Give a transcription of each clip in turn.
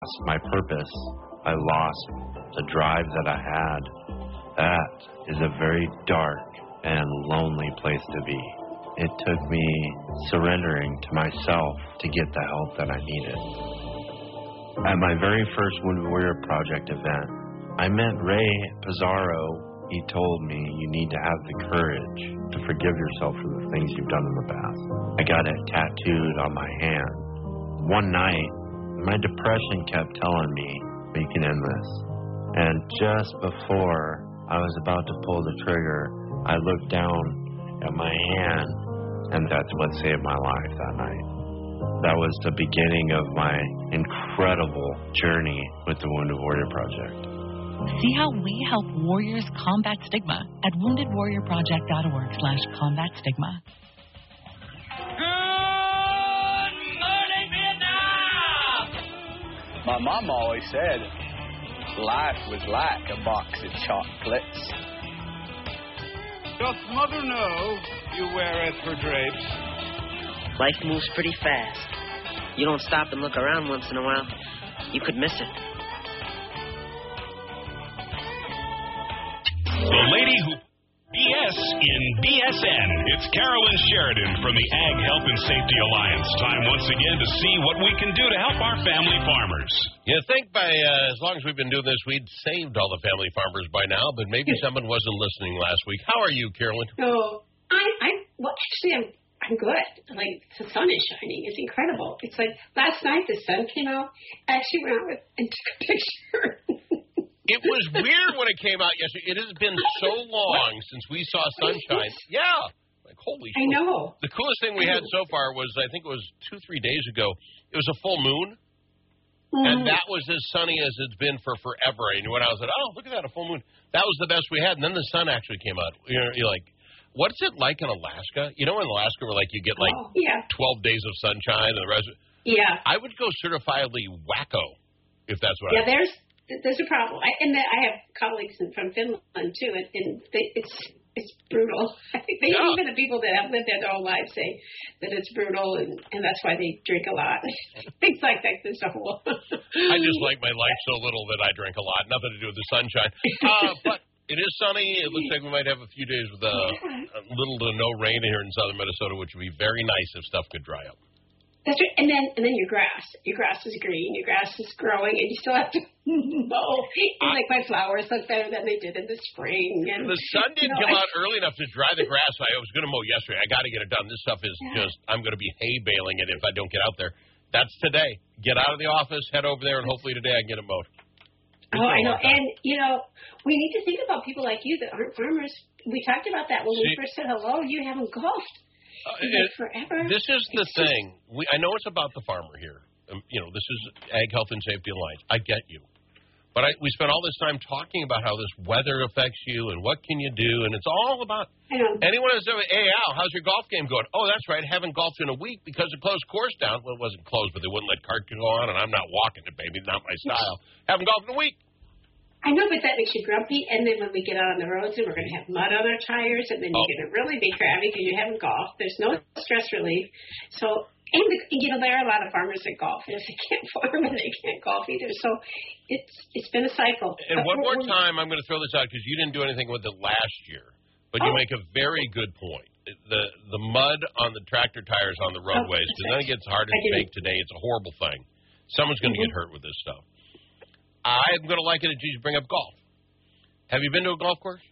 my purpose. I lost the drive that I had. That is a very dark and lonely place to be. It took me surrendering to myself to get the help that I needed. At my very first Wounded Warrior Project event, I met Ray Pizarro. He told me you need to have the courage to forgive yourself for the things you've done in the past. I got it tattooed on my hand. One night, my depression kept telling me, we can end this. And just before I was about to pull the trigger, I looked down at my hand, and that's what saved my life that night. That was the beginning of my incredible journey with the Wounded Warrior Project. See how we help warriors combat stigma at woundedwarriorproject.org/combatstigma. Good morning, Vietnam! My mom always said life was like a box of chocolates. Doth mother know you wear it for drapes? Life moves pretty fast. You don't stop and look around once in a while, you could miss it. The lady who BS in BSN. It's Carolyn Sheridan from the Ag Health and Safety Alliance. Time once again to see what we can do to help our family farmers. You think by as long as we've been doing this, we'd saved all the family farmers by now, but maybe someone wasn't listening last week. How are you, Carolyn? Oh, actually, I'm good. Like, the sun is shining. It's incredible. It's like last night the sun came out. I actually went out and took a picture. It was weird when it came out yesterday. It has been so long since we saw sunshine. Yeah. Like, holy shit. I know. The coolest thing we had so far was, I think it was 2-3 days ago, it was a full moon. Mm-hmm. And that was as sunny as it's been for forever. And when I was like, oh, look at that, a full moon. That was the best we had. And then the sun actually came out. You're like, what's it like in Alaska? You know, in Alaska where, like, you get, like, 12 days of sunshine and the rest of it? Yeah. I would go certifiably wacko if that's what I There's a problem. I have colleagues from Finland, too, and it's brutal. I think even the people that have lived there their whole lives say that it's brutal, and that's why they drink a lot. Things like that. There's a whole... I just like my life so little that I drink a lot. Nothing to do with the sunshine. But it is sunny. It looks like we might have a few days with a little to no rain here in southern Minnesota, which would be very nice if stuff could dry up. That's right. And then your grass is green, your grass is growing, and you still have to mow. And like my flowers look better than they did in the spring. And the sun didn't come out early enough to dry the grass. I was going to mow yesterday. I got to get it done. This stuff is just, I'm going to be hay baling it if I don't get out there. That's today. Get out of the office, head over there, and hopefully today I can get it mowed. I know. And, we need to think about people like you that aren't farmers. We talked about that when we first said hello. You haven't golfed. Forever. This is the thing. I know it's about the farmer here. This is Ag Health and Safety Alliance. I get you. But we spent all this time talking about how this weather affects you and what can you do, and it's all about anyone who's saying, hey, Al, how's your golf game going? Oh, that's right, I haven't golfed in a week because it closed course down. Well, it wasn't closed, but they wouldn't let carts go on, and I'm not walking it, baby. Not my style. Haven't golfed in a week. I know, but that makes you grumpy, and then when we get out on the roads and we're going to have mud on our tires, and then you're going to really be crabby because you haven't golfed. There's no stress relief. So, and there are a lot of farmers that golf, and they can't farm and they can't golf either. So it's been a cycle. And one more time, I'm going to throw this out because you didn't do anything with it last year, but you make a very good point. The mud on the tractor tires on the roadways, because then it gets harder to make today. It's a horrible thing. Someone's going to get hurt with this stuff. I'm going to like it if you bring up golf. Have you been to a golf course?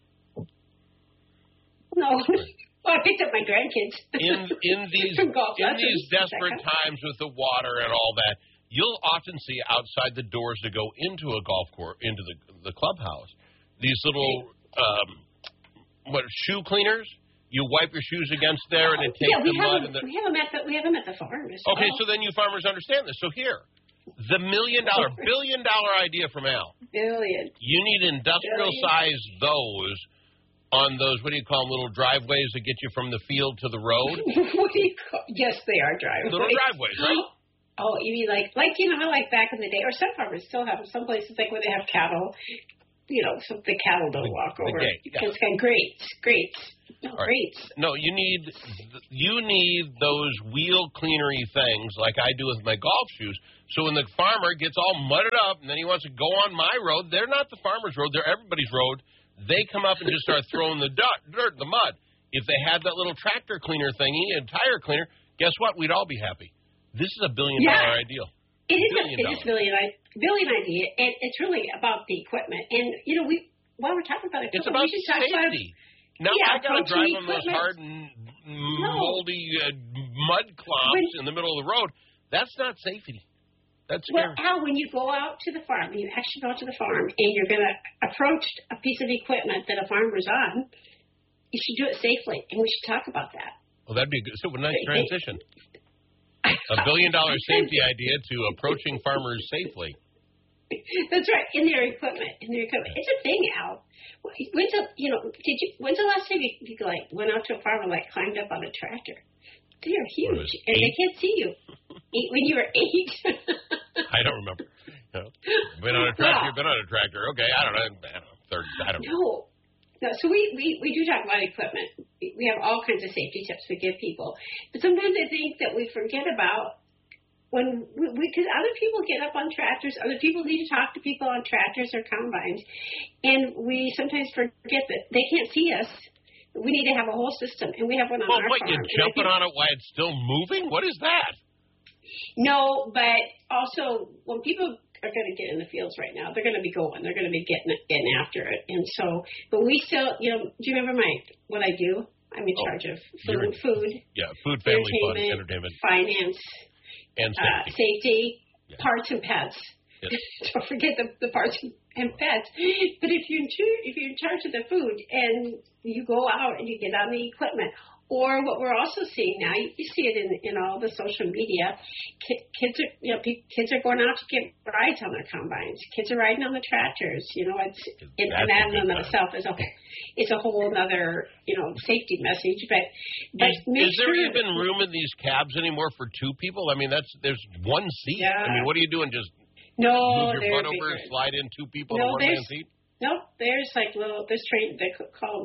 No. Well, I picked up my grandkids. In these desperate times with the water and all that, you'll often see outside the doors to go into a golf course, into the clubhouse, these little shoe cleaners. You wipe your shoes against there, and it takes the mud. We have them at the farm. Okay, so then you farmers understand this. So here. The billion-dollar idea from Al. Billion. You need industrial-sized those on those, what do you call them, little driveways that get you from the field to the road? What do you call? Yes, they are driveways. Little driveways, right? Oh, you mean like how back in the day, or some farmers still have them. Some places like where they have cattle, so the cattle don't walk the over. gate, yeah. It's got grates. No, All right. grates. No, you need those wheel cleanery things like I do with my golf shoes. So when the farmer gets all mudded up and then he wants to go on my road, they're not the farmer's road, they're everybody's road. They come up and just start throwing the dirt, the mud. If they had that little tractor cleaner thingy and tire cleaner, guess what? We'd all be happy. This is $1 billion ideal. It is a billion idea, and it's really about the equipment. And while we're talking about equipment, it's about we should talk about safety. Now I got to drive on those hard, moldy mud cloms in the middle of the road. That's not safety. That's scary. Well, Al, when you go out to the farm, you actually go out to the farm, and you're going to approach a piece of equipment that a farmer's on, you should do it safely, and we should talk about that. Well, that'd be good. So a nice transition. $1 billion safety idea to approaching farmers safely. That's right, in their equipment. It's a thing, Al. When's the last time you went out to a farm and climbed up on a tractor? They are huge, and they can't see you. When you were 8. I don't remember. Been on a tractor. Okay, I don't know. 30. I don't know. No. So we do talk about equipment. We have all kinds of safety tips we give people, but sometimes I think that we forget about when because other people get up on tractors. Other people need to talk to people on tractors or combines, and we sometimes forget that they can't see us. We need to have a whole system, and we have one on our farm. What, you're jumping on it while it's still moving? What is that? No, but also when people are going to get in the fields right now, they're going to be going. They're going to be getting after it. And so, but we still, do you remember what I do? I'm in charge of food. Yeah, food, family, fun, entertainment. Finance. And safety. Yeah. Parts and pets. Yes. Don't forget the parts and pets. But if you're in charge of the food and you go out and you get on the equipment, or what we're also seeing now, you see it in all the social media. Kids are going out to get rides on their combines. Kids are riding on the tractors. And that in itself is a whole other safety message. But is there even room in these cabs anymore for two people? I mean, there's one seat. Yeah. I mean, what are you doing? Just move your butt over and slide in two people in a one-man seat? Nope, there's they call them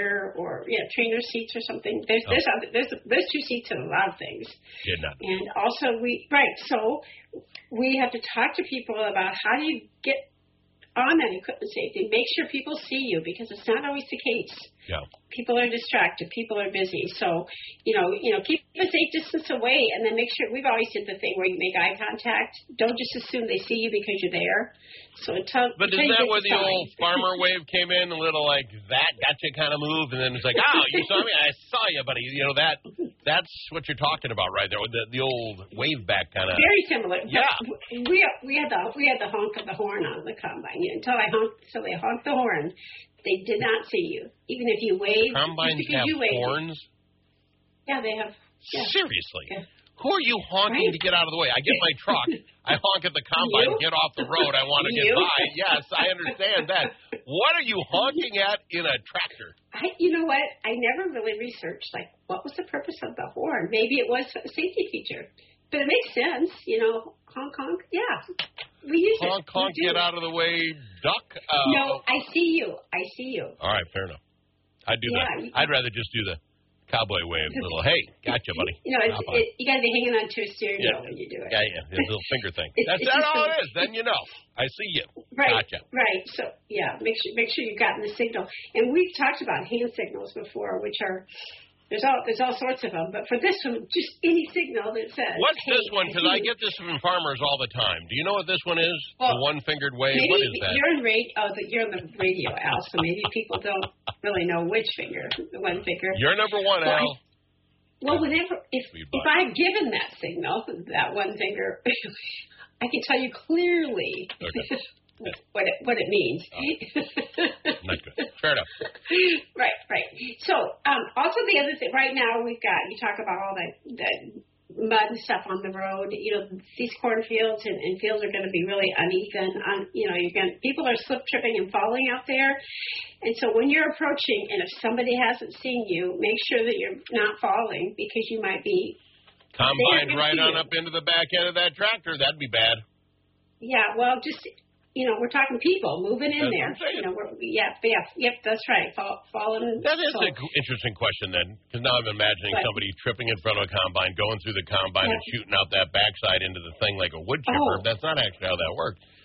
trainer seats or something. There's two seats in a lot of things. Did not. And also so we have to talk to people about how do you get on that equipment safety. Make sure people see you because it's not always the case. Yeah. People are distracted. People are busy. So, keep a safe distance away and then make sure. We've always did the thing where you make eye contact. Don't just assume they see you because you're there. So but is that where the old farmer wave came in, a little like that gotcha kind of move, and then it's like, oh, you saw me? I saw you, buddy. That's what you're talking about right there, the old wave back kind of. Very similar. Yeah. We had the honk of the horn on the combine. Until they honked the horn. They did not see you. Even if you wave. Combines have horns? Yeah, they have. Yeah. Seriously? Yeah. Who are you honking to get out of the way? I get my truck. I honk at the combine, get off the road. I want to get by. Yes, I understand that. What are you honking at in a tractor? You know what? I never really researched, what was the purpose of the horn? Maybe it was a safety feature. But it makes sense, honk, honk. Yeah. We use honk, it. Honk, get out of the way, duck. No, I see you. All right, fair enough. I'd do that. I'd rather just do the cowboy wave. Little, hey, gotcha, buddy. You got to be hanging on to a steering wheel when you do it. Yeah, the little finger thing. That's all it is. Then you know. I see you. Right. Gotcha. Right. So, make sure you've gotten the signal. And we've talked about hand signals before, which are, there's all sorts of them. But for this one, just any signal that says. What's this one? Because I get this from farmers all the time. Do you know what this one is? The one-fingered wave? What is that? You're on the radio, Al, so maybe people don't really know which finger, the one finger. You're number one, Al. If I've given that signal, that one finger, I can tell you clearly what it means. Not good. Fair enough. Right. So, also the other thing, right now you talk about all that mud and stuff on the road. These cornfields and fields are going to be really uneven. People are slip tripping and falling out there. And so when you're approaching, and if somebody hasn't seen you, make sure that you're not falling because you might be combined right on up into the back end of that tractor. That'd be bad. Yeah, well, just we're talking people moving in there. Yep, that's right. Falling. That is an interesting question then, because now I'm imagining somebody tripping in front of a combine, going through the combine and shooting out that backside into the thing like a wood chipper. That's not actually how that works.